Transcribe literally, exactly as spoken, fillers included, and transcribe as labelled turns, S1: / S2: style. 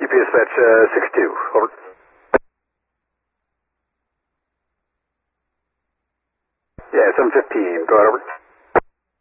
S1: G P S dispatch, uh, six two, over. Yeah, seven fifteen, go ahead, over.